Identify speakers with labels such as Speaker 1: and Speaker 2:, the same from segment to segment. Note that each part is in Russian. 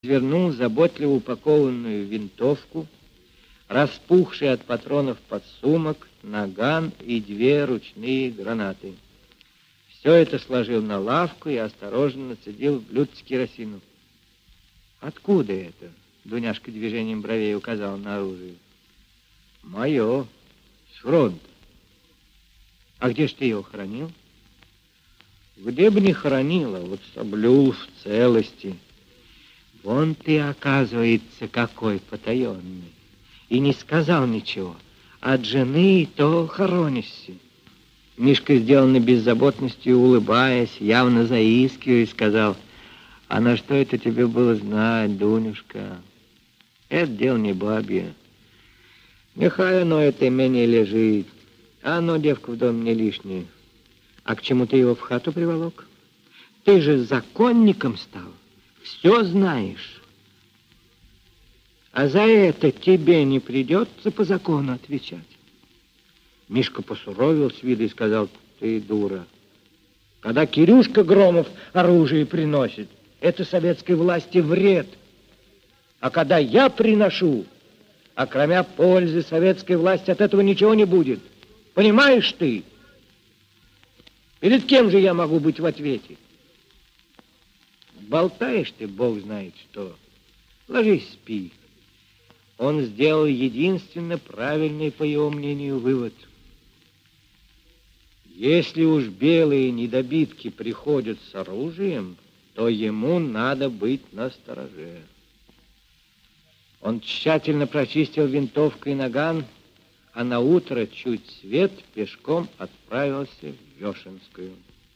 Speaker 1: Развернул заботливо упакованную винтовку, распухший от патронов подсумок, наган и 2 ручные гранаты. Все это сложил на лавку и осторожно нацедил в блюдце керосину. «Откуда это?» — Дуняшка движением бровей указал на оружие. «Мое, с фронта». «А где ж ты его хранил?» «Где бы ни хранила, вот соблюл в целости». «Вон ты, оказывается, какой потаенный, и не сказал ничего. От жены то хоронишься». Мишка, сделанный беззаботностью, улыбаясь, явно заискивая, сказал: «А на что это тебе было знать, Дунюшка? Это дело не бабье. Нехай оно это имение лежит, а оно, девка, в доме не лишнее. А к чему ты его в хату приволок? Ты же законником стал, все знаешь. А за это тебе не придется по закону отвечать». Мишка посуровил с виду и сказал: «Ты дура. Когда Кирюшка Громов оружие приносит, это советской власти вред. А когда я приношу, а кроме пользы советской власти от этого ничего не будет. Понимаешь ты? Перед кем же я могу быть в ответе?» «Болтаешь ты, бог знает что. Ложись, спи». Он сделал единственно правильный, по его мнению, вывод. Если уж белые недобитки приходят с оружием, то ему надо быть настороже. Он тщательно прочистил винтовкой наган, а наутро чуть свет пешком отправился в Вешенскую.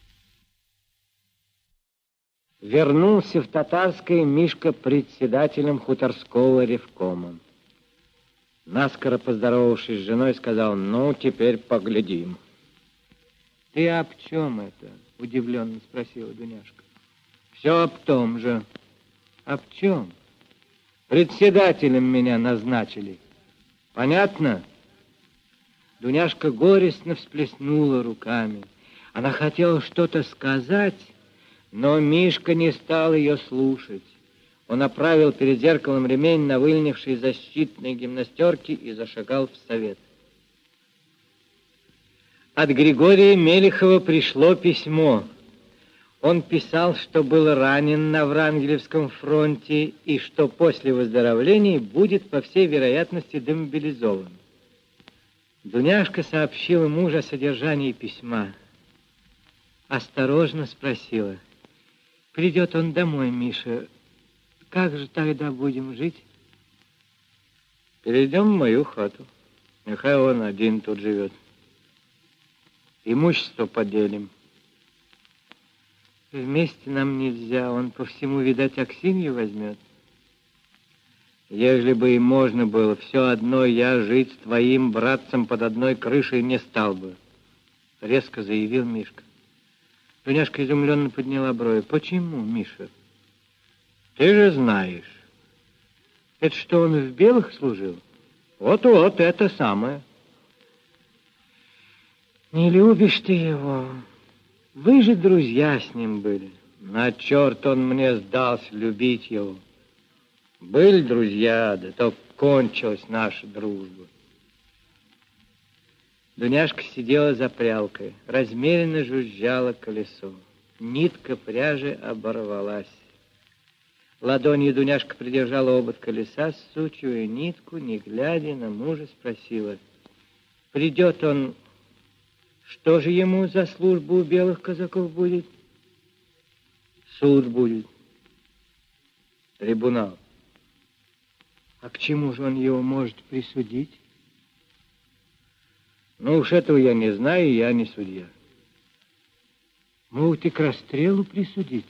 Speaker 1: Вернулся в Татарское Мишка председателем хуторского ревкома. Наскоро поздоровавшись с женой, сказал: «Ну, теперь поглядим». «Ты об чем это?» — удивленно спросила Дуняшка. «Все об том же». «Об чем?» «Председателем меня назначили. Понятно?» Дуняшка горестно всплеснула руками. Она хотела что-то сказать, но Мишка не стал ее слушать. Он оправил перед зеркалом ремень на выльнившей защитной гимнастерке и зашагал в совет. От Григория Мелехова пришло письмо. Он писал, что был ранен на Врангелевском фронте и что после выздоровления будет, по всей вероятности, демобилизован. Дуняшка сообщила мужу о содержании письма. Осторожно спросила: «Придет он домой, Миша, как же тогда будем жить?» «Перейдем в мою хату. Нехай он один тут живет. Имущество поделим». «Вместе нам нельзя, он по всему, видать, Аксинью возьмет». «Ежели бы и можно было, все одно я жить с твоим братцем под одной крышей не стал бы», — резко заявил Мишка. Дуняшка изумленно подняла брови. «Почему, Миша?» «Ты же знаешь». «Это что, он в белых служил?» «Вот-вот, это самое». «Не любишь ты его. Вы же друзья с ним были». «На черт он мне сдался любить его. Были друзья, да то кончилась наша дружба». Дуняшка сидела за прялкой. Размеренно жужжало колесо. Нитка пряжи оборвалась. Ладонью Дуняшка придержала обод колеса, сучивая нитку, не глядя на мужа, спросила: «Придет он, что же ему за службу у белых казаков будет?» «Суд будет. Трибунал». «А к чему же он его может присудить?» «Ну уж этого я не знаю, я не судья». «Могут и к расстрелу присудить».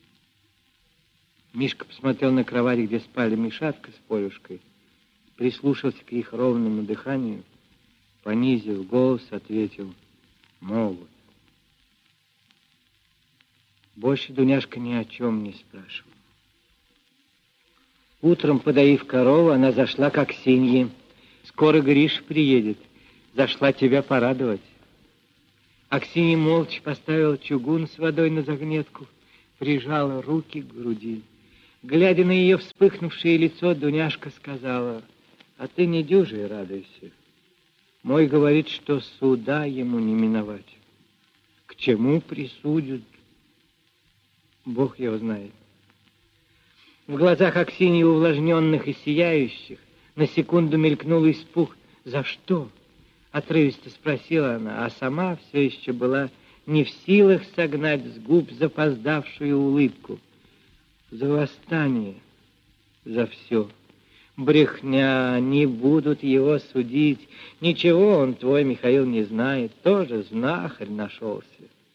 Speaker 1: Мишка посмотрел на кровать, где спали Мишатка с Полюшкой, прислушался к их ровному дыханию, понизив голос, ответил: «Могут». Больше Дуняшка ни о чем не спрашивала. Утром, подоив корову, она зашла к Аксинье. «Скоро Гриша приедет. Зашла тебя порадовать». Аксинья молча поставила чугун с водой на загнетку, прижала руки к груди. Глядя на ее вспыхнувшее лицо, Дуняшка сказала: «А ты не дюжи радуйся. Мой говорит, что суда ему не миновать. К чему присудят, Бог его знает». В глазах Аксиньи, увлажненных и сияющих, на секунду мелькнул испуг. «За что?» — отрывисто спросила она, а сама все еще была не в силах согнать с губ запоздавшую улыбку. «За восстание, за все. Брехня, не будут его судить. Ничего он, твой Михаил, не знает. Тоже знахарь нашелся.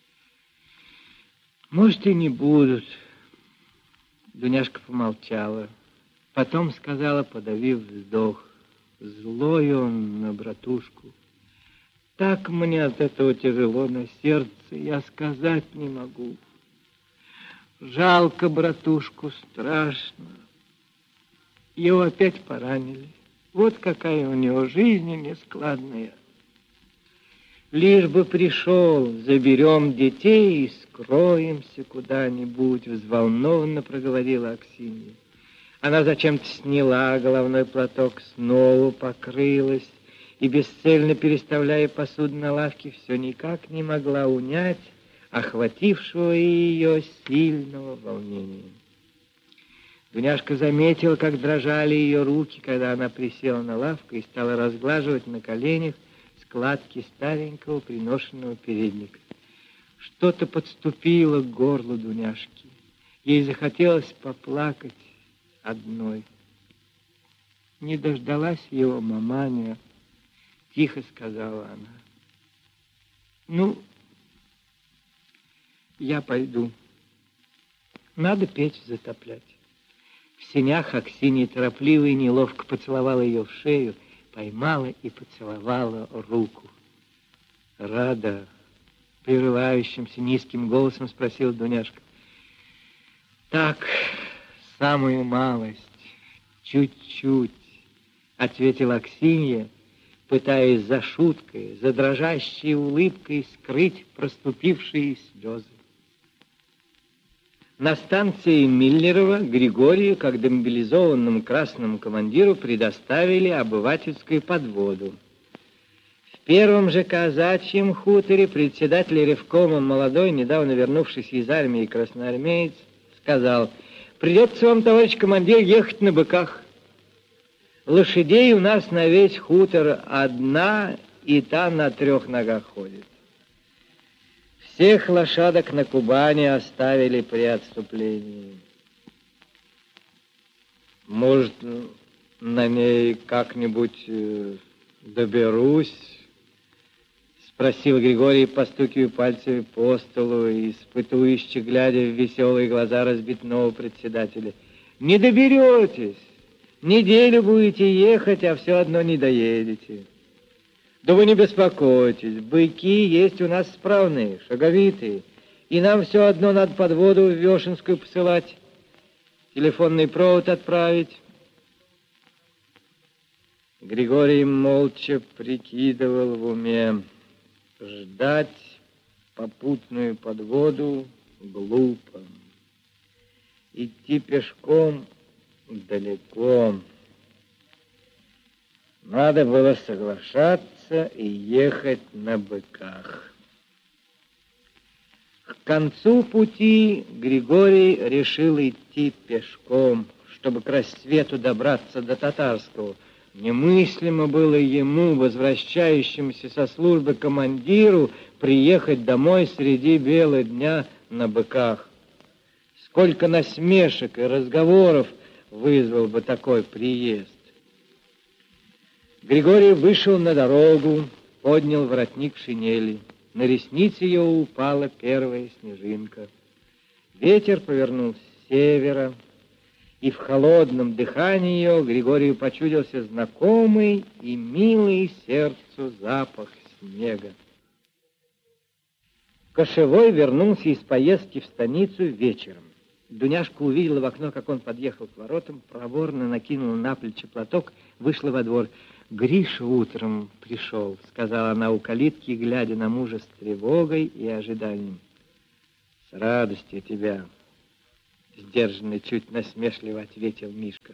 Speaker 1: Может, и не будут». Дуняшка помолчала. Потом сказала, подавив вздох: «Злой он на братушку. Так мне от этого тяжело на сердце, я сказать не могу. Жалко братушку, страшно. Его опять поранили. Вот какая у него жизнь нескладная. Лишь бы пришел, заберем детей и скроемся куда-нибудь», — взволнованно проговорила Аксинья. Она зачем-то сняла головной платок, снова покрылась и, бесцельно переставляя посуду на лавке, все никак не могла унять охватившего ее сильного волнения. Дуняшка заметила, как дрожали ее руки, когда она присела на лавку и стала разглаживать на коленях складки старенького приношенного передника. Что-то подступило к горлу Дуняшки. Ей захотелось поплакать одной. «Не дождалась его маманя», — тихо сказала она. «Ну, я пойду. Надо печь затоплять». В сенях Аксинья торопливо и неловко поцеловала ее в шею, поймала и поцеловала руку. «Рада?» — прерывающимся низким голосом спросила Дуняшка. «Так, самую малость, чуть-чуть», — ответила Аксинья, пытаясь за шуткой, за дрожащей улыбкой скрыть проступившие слезы. На станции Миллерово Григорию, как демобилизованному красному командиру, предоставили обывательскую подводу. В первом же казачьем хуторе председатель ревкома, молодой, недавно вернувшийся из армии красноармеец, сказал: «Придется вам, товарищ командир, ехать на быках. Лошадей у нас на весь хутор одна, и та на 3 ногах ходит. Всех лошадок на Кубани оставили при отступлении. Может, на ней как-нибудь доберусь?» — спросил Григорий, постукивая пальцами по столу и испытующе глядя в веселые глаза разбитного председателя. «Не доберетесь. Неделю будете ехать, а все одно не доедете. Да вы не беспокойтесь, быки есть у нас справные, шаговитые, и нам все одно надо подводу в Вешенскую посылать, телефонный провод отправить». Григорий молча прикидывал в уме: ждать попутную подводу глупо, идти пешком далеко. Надо было соглашаться и ехать на быках. К концу пути Григорий решил идти пешком, чтобы к рассвету добраться до Татарского. Немыслимо было ему, возвращающемуся со службы командиру, приехать домой среди бела дня на быках. Сколько насмешек и разговоров вызвал бы такой приезд. Григорий вышел на дорогу, поднял воротник шинели. На ресницы его упала первая снежинка. Ветер повернул с севера, и в холодном дыхании ее Григорию почудился знакомый и милый сердцу запах снега. Кошевой вернулся из поездки в станицу вечером. Дуняшка увидела в окно, как он подъехал к воротам, проворно накинула на плечи платок, вышла во двор. «Гриша утром пришел», — сказала она у калитки, глядя на мужа с тревогой и ожиданием. «С радостью тебя. сдержанно, чуть насмешливо ответил Мишка.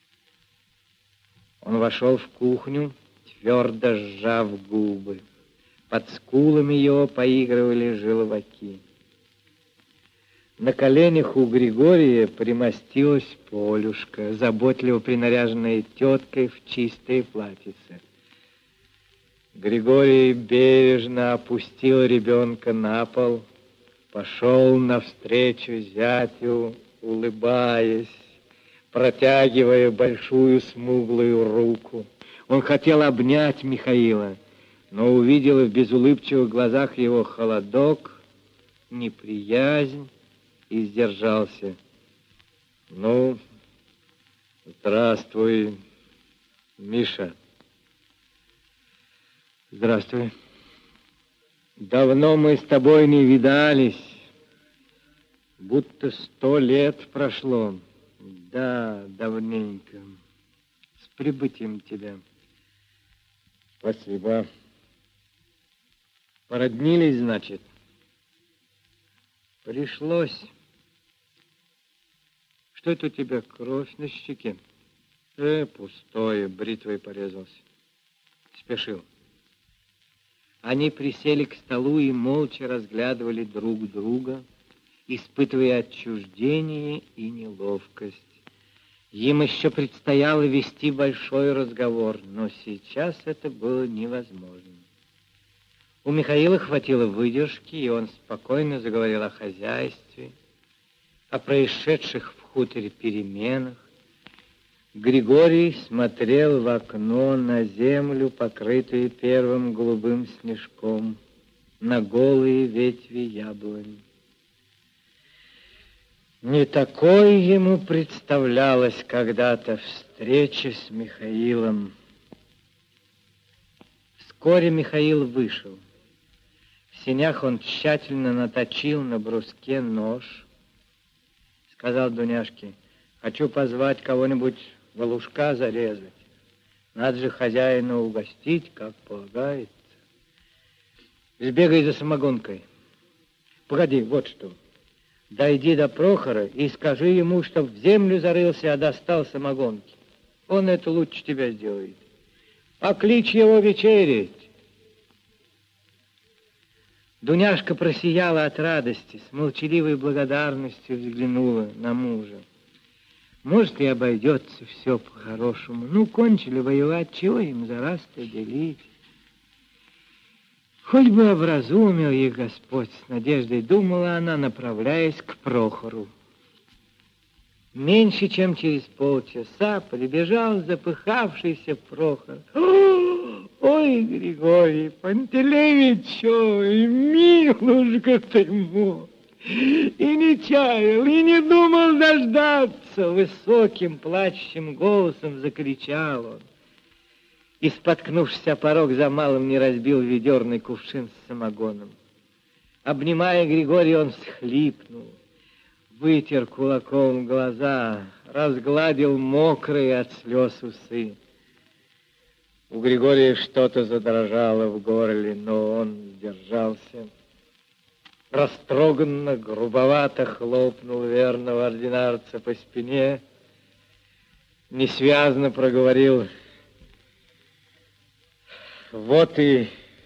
Speaker 1: Он вошел в кухню, твердо сжав губы. Под скулами его поигрывали желваки. На коленях у Григория примостилась Полюшка, заботливо принаряженная теткой в чистое платьице. Григорий бережно опустил ребенка на пол, пошел навстречу зятю, улыбаясь, протягивая большую смуглую руку. Он хотел обнять Михаила, но увидел в безулыбчивых глазах его холодок, неприязнь и сдержался. Ну, здравствуй, Миша. Здравствуй. Давно мы с тобой не видались, будто 100 лет прошло. Да, давненько. С прибытием тебя. Спасибо. Породнились, значит? Пришлось. Что это у тебя, кровь на щеке? Пустое, бритвой порезался. Спешил. Они присели к столу и молча разглядывали друг друга, испытывая отчуждение и неловкость. Им еще предстояло вести большой разговор, но сейчас это было невозможно. У Михаила хватило выдержки, и он спокойно заговорил о хозяйстве, о происшедших в хуторе переменах. Григорий смотрел в окно на землю, покрытую первым голубым снежком, на голые ветви яблонь. Не такой ему представлялась когда-то встреча с Михаилом. Вскоре Михаил вышел. В сенях он тщательно наточил на бруске нож. Сказал Дуняшке: хочу позвать кого-нибудь волушка зарезать. Надо же хозяина угостить, как полагается. Сбегай за самогонкой. Погоди, вот что. Дойди до Прохора и скажи ему, чтоб в землю зарылся, а достал самогонки. Он это лучше тебя сделает. Покличь его вечерить. Дуняшка просияла от радости, с молчаливой благодарностью взглянула на мужа. Может, и обойдется все по-хорошему. Ну, кончили воевать, чего им за раз-то делить? Хоть бы образумил их Господь, с надеждой думала она, направляясь к Прохору. Меньше чем через полчаса прибежал запыхавшийся Прохор. Ой, Григорий Пантелеевич, ой, милушка ты мой! И не чаял, и не думал дождаться, высоким плачущим голосом закричал он. И, споткнувшись о порог, за малым не разбил ведерный кувшин с самогоном. Обнимая Григория, он всхлипнул, вытер кулаком глаза, разгладил мокрые от слез усы. У Григория что-то задрожало в горле, но он сдержался. Растроганно, грубовато хлопнул верного ординарца по спине, несвязно проговорил: вот и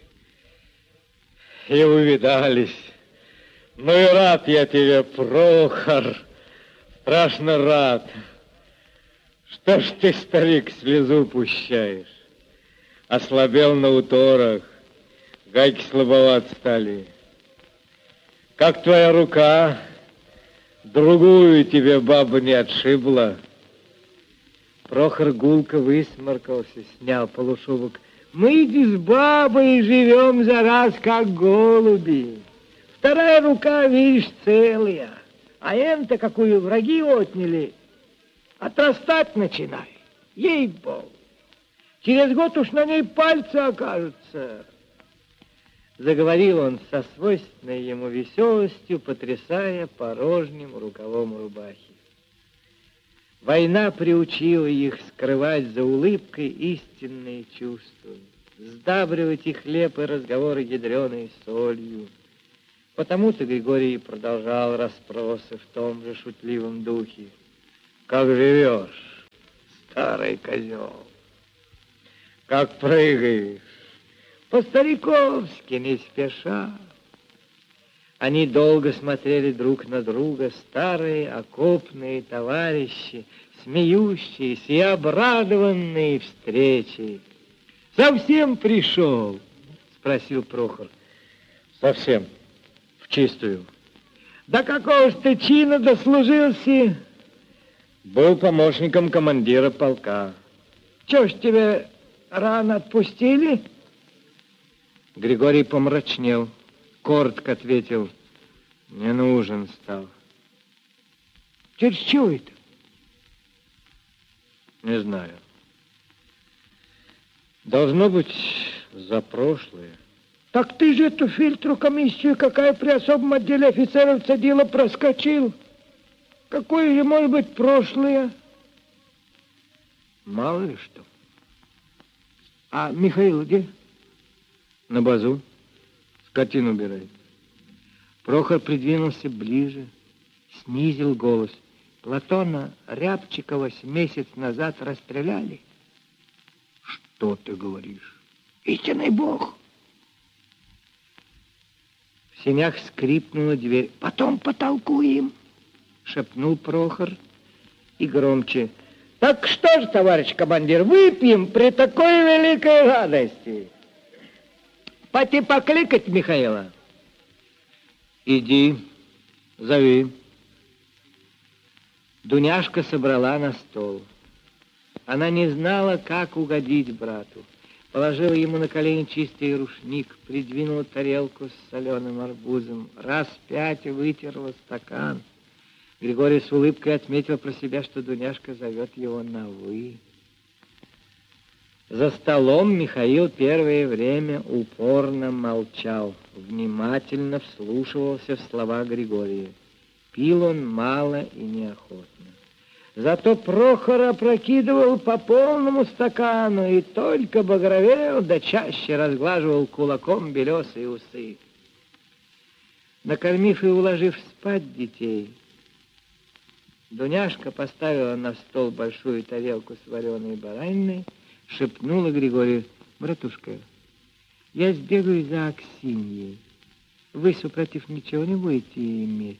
Speaker 1: увидались. Ну и рад я тебе, Прохор, страшно рад. Что ж ты, старик, слезу пущаешь? Ослабел на уторах, гайки слабоват стали. Как твоя рука? Другую тебе баба не отшибла. Прохор гулко высморкался, снял полушубок. Мы с бабой живем за раз, как голуби. Вторая рука, видишь, целая. А эм-то какую враги отняли, отрастать начинай. Ей-богу. Через год уж на ней пальцы окажутся. Заговорил он со свойственной ему веселостью, потрясая порожним рукавом рубахи. Война приучила их скрывать за улыбкой истинные чувства, сдабривать их хлеб и разговоры ядреной солью. Потому-то Григорий продолжал расспросы в том же шутливом духе. Как живешь, старый козел? Как прыгаешь? По-стариковски, не спеша. Они долго смотрели друг на друга, старые окопные товарищи, смеющиеся и обрадованные встречей. «Совсем пришел?» — спросил Прохор. «Совсем, в чистую». «Да какого ж ты чина дослужился?» «Был помощником командира полка». «Чё ж тебя рано отпустили?» Григорий помрачнел, коротко ответил: «Не нужен стал». «Через чего это?» «Не знаю. Должно быть, за прошлое». «Так ты же эту фильтру комиссию, какая при особом отделе офицеров цедила, проскочил. Какое же может быть прошлое?» «Мало ли что». «А Михаил где?» «На базу. Скотину убирает». Прохор придвинулся ближе, снизил голос. «Платона Рябчикова месяц назад расстреляли». «Что ты говоришь?» «Истинный Бог». В сенях скрипнула дверь. «Потом потолкуем», — шепнул Прохор и громче. «Так что же, товарищ командир, выпьем при такой великой радости?» «Пойти покликать Михаила?» «Иди, зови». Дуняшка собрала на стол. Она не знала, как угодить брату. Положила ему на колени чистый рушник, придвинула тарелку с соленым арбузом, раз 5 вытерла стакан. Григорий с улыбкой отметил про себя, что Дуняшка зовет его на «вы». За столом Михаил первое время упорно молчал, внимательно вслушивался в слова Григория. Пил он мало и неохотно. Зато Прохор опрокидывал по полному стакану и только багровел, да чаще разглаживал кулаком белесые усы. Накормив и уложив спать детей, Дуняшка поставила на стол большую тарелку с вареной бараниной, шепнула Григорию: «Братушка, я сбегаю за Аксиньей. Вы, супротив, ничего не будете иметь?»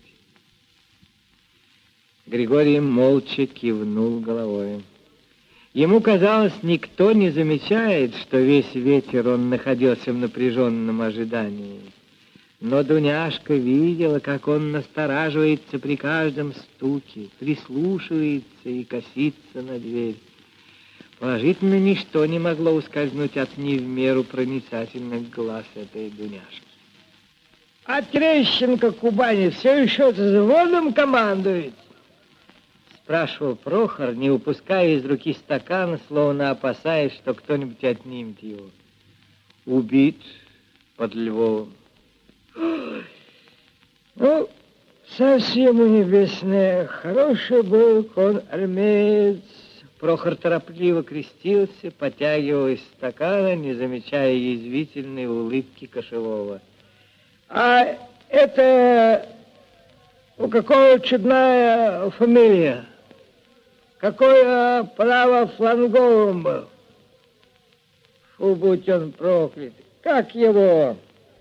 Speaker 1: Григорий молча кивнул головой. Ему казалось, никто не замечает, что весь вечер он находился в напряженном ожидании. Но Дуняшка видела, как он настораживается при каждом стуке, прислушивается и косится на дверь. Положительно, ничто не могло ускользнуть от не в меру проницательных глаз этой Дуняшки. «А Терещенко Кубани все еще за заводом командует?» — спрашивал Прохор, не упуская из руки стакана, словно опасаясь, что кто-нибудь отнимет его. «Убит под Львовом». «Ну, совсем у небесное, хороший был конармеец». Прохор торопливо крестился, потягивал из стакана, не замечая язвительной улыбки Кошевого. «А это у какого чудная фамилия? Какое право фланговым был? Фу, будь он проклят. Как его?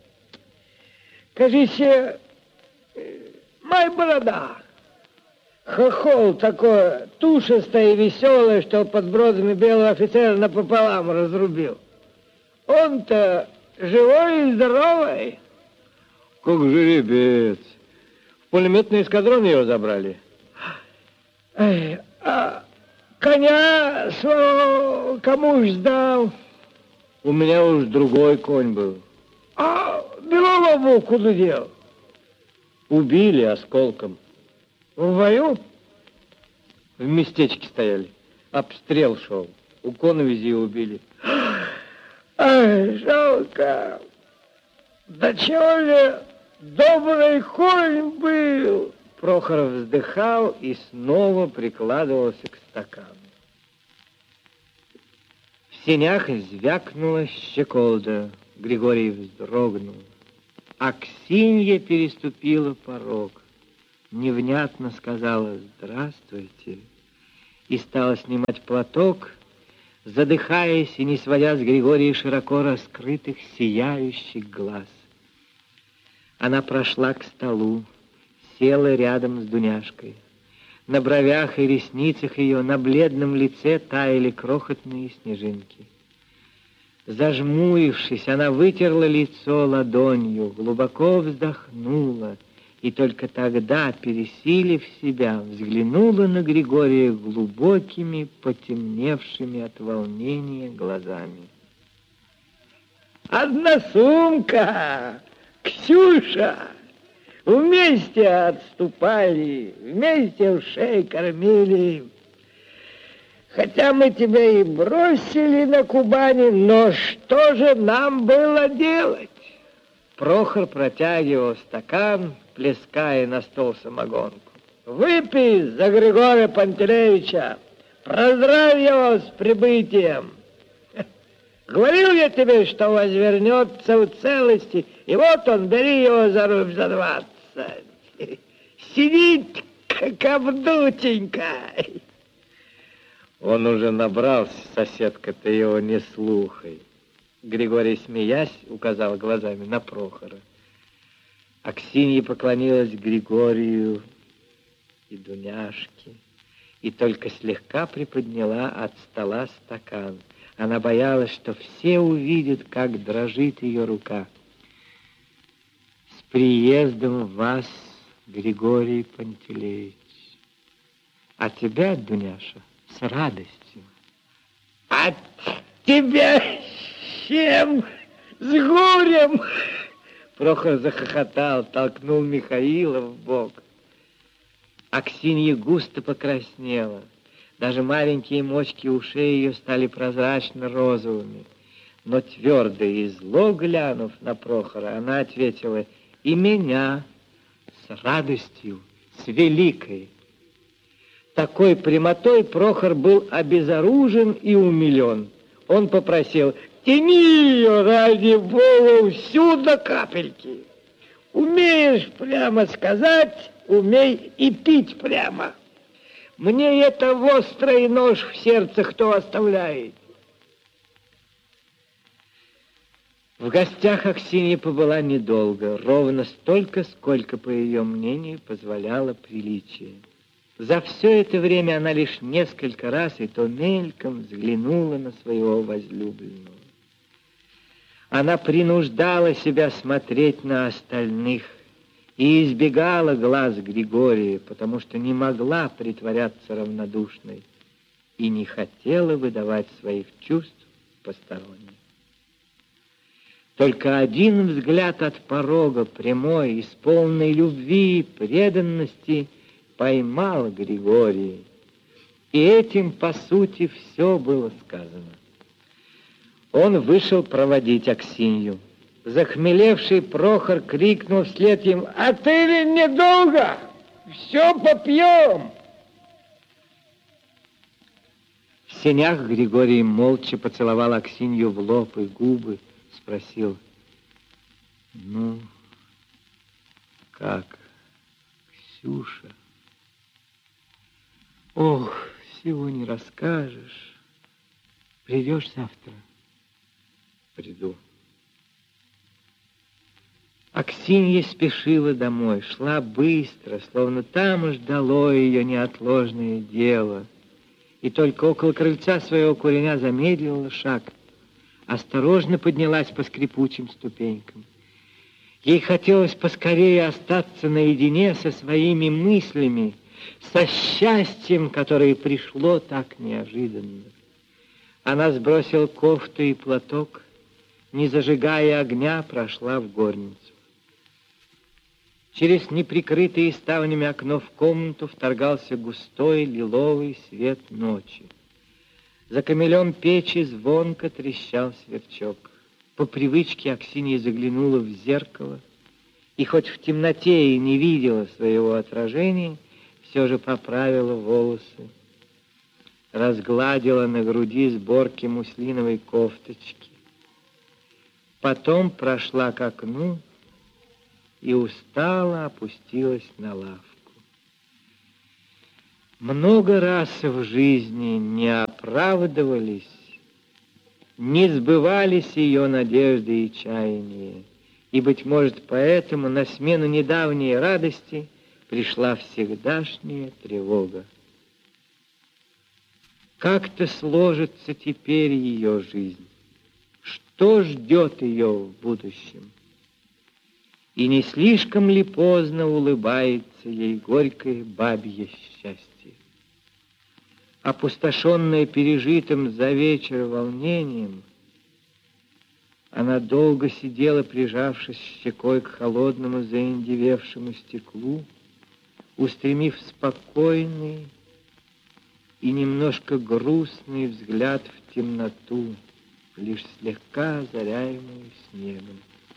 Speaker 1: Кажись, Майборода. Хохол такой, тушистый и веселый, что под бродами белого офицера напополам разрубил. Он-то живой и здоровый. Как жеребец. В пулеметный эскадрон его забрали. Эй, а коня своего кому ж сдал? У меня уж другой конь был. А Белолобу куда дел? Убили осколком. В бою? В местечке стояли. Обстрел шел. У коновизи убили. Ай, жалко. Да чего ли добрый конь был? Прохоров вздыхал и снова прикладывался к стакану. В сенях звякнула щеколда. Григорий вздрогнул. Аксинья переступила порог, невнятно сказала «Здравствуйте» и стала снимать платок, задыхаясь и не сводя с Григория широко раскрытых сияющих глаз. Она прошла к столу, села рядом с Дуняшкой. На бровях и ресницах ее, на бледном лице таяли крохотные снежинки. Зажмурившись, она вытерла лицо ладонью, глубоко вздохнула и только тогда, пересилив себя, взглянула на Григория глубокими, потемневшими от волнения глазами. «Одна сумка! Ксюша! Вместе отступали, вместе ушей кормили. Хотя мы тебя и бросили на Кубани, но что же нам было делать?» Прохор протягивал стакан, плеская на стол самогонку. «Выпей за Григория Пантелеевича, поздравь его с прибытием. Говорил я тебе, что возвернется в целости, и вот он, бери его за рубль за 20. Сидит, как обдутенька». Он уже набрался, соседка, ты его не слухай. Григорий, смеясь, указал глазами на Прохора. Аксинья поклонилась Григорию и Дуняшке и только слегка приподняла от стола стакан. Она боялась, что все увидят, как дрожит ее рука. «С приездом вас, Григорий Пантелеич! А тебя, Дуняша, с радостью!» «От тебя с чем? С горем!» Прохор захохотал, толкнул Михаила в бок. Аксинья густо покраснела. Даже маленькие мочки ушей ее стали прозрачно-розовыми. Но твердо и зло глянув на Прохора, она ответила: «И меня с радостью, с великой». Такой прямотой Прохор был обезоружен и умилен. Он попросил: «Тяни ее, ради Бога, всю до капельки. Умеешь прямо сказать, умей и пить прямо. Мне это острый нож в сердце кто оставляет». В гостях Аксинья побыла недолго, ровно столько, сколько, по ее мнению, позволяло приличие. За все это время она лишь несколько раз и то мельком взглянула на своего возлюбленного. Она принуждала себя смотреть на остальных и избегала глаз Григория, потому что не могла притворяться равнодушной и не хотела выдавать своих чувств посторонним. Только один взгляд от порога, прямой, исполненный любви и преданности, поймал Григория, и этим, по сути, все было сказано. Он вышел проводить Аксинью. Захмелевший Прохор крикнул вслед ему: «А ты ли недолго? Все попьем!» В сенях Григорий молча поцеловал Аксинью в лоб и губы, спросил: «Ну, как, Ксюша?» «Ох, всего не расскажешь. Придешь завтра?» «Приду». Аксинья спешила домой, шла быстро, словно там ждало ее неотложное дело. И только около крыльца своего куреня замедлила шаг, осторожно поднялась по скрипучим ступенькам. Ей хотелось поскорее остаться наедине со своими мыслями, со счастьем, которое пришло так неожиданно. Она сбросила кофту и платок, не зажигая огня, прошла в горницу. Через неприкрытое ставнями окно в комнату вторгался густой лиловый свет ночи. За камелем печи звонко трещал сверчок. По привычке Аксинья заглянула в зеркало, и хоть в темноте и не видела своего отражения, все же поправила волосы, разгладила на груди сборки муслиновой кофточки. Потом прошла к окну и устало опустилась на лавку. Много раз в жизни не оправдывались, не сбывались ее надежды и чаяния, и, быть может, поэтому на смену недавней радости пришла всегдашняя тревога. Как-то сложится теперь ее жизнь? Что ждет ее в будущем? И не слишком ли поздно улыбается ей горькое бабье счастье? Опустошенная пережитым за вечер волнением, она долго сидела, прижавшись щекой к холодному заиндевевшему стеклу, устремив спокойный и немножко грустный взгляд в темноту, лишь слегка озаряемую снегом.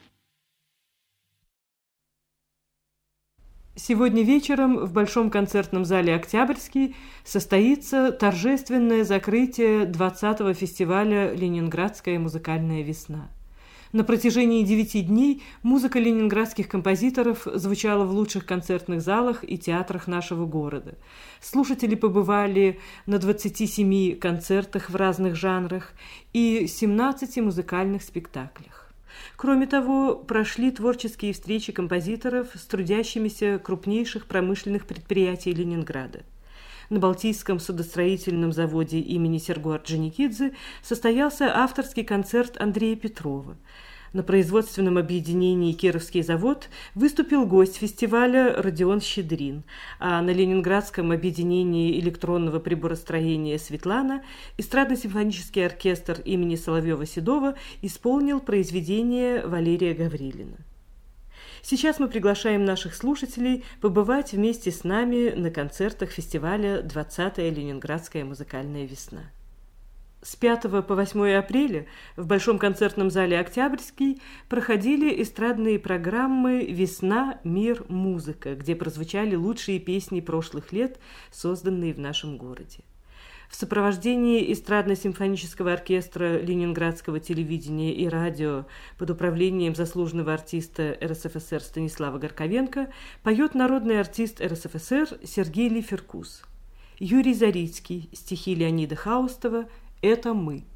Speaker 2: Сегодня вечером в Большом концертном зале «Октябрьский» состоится торжественное закрытие 20-го фестиваля «Ленинградская музыкальная весна». На протяжении 9 дней музыка ленинградских композиторов звучала в лучших концертных залах и театрах нашего города. Слушатели побывали на 27 концертах в разных жанрах и 17 музыкальных спектаклях. Кроме того, прошли творческие встречи композиторов с трудящимися крупнейших промышленных предприятий Ленинграда. На Балтийском судостроительном заводе имени Серго Орджоникидзе состоялся авторский концерт Андрея Петрова. На производственном объединении «Кировский завод» выступил гость фестиваля Родион Щедрин, а на Ленинградском объединении электронного приборостроения «Светлана» эстрадно-симфонический оркестр имени Соловьева-Седова исполнил произведение Валерия Гаврилина. Сейчас мы приглашаем наших слушателей побывать вместе с нами на концертах фестиваля «20-я Ленинградская музыкальная весна». С 5 по 8 апреля в Большом концертном зале «Октябрьский» проходили эстрадные программы «Весна, мир, музыка», где прозвучали лучшие песни прошлых лет, созданные в нашем городе. В сопровождении эстрадно-симфонического оркестра Ленинградского телевидения и радио под управлением заслуженного артиста РСФСР Станислава Горковенко поет народный артист РСФСР Сергей Лиферкус. Юрий Зарицкий, стихи Леонида Хаустова «Это мы».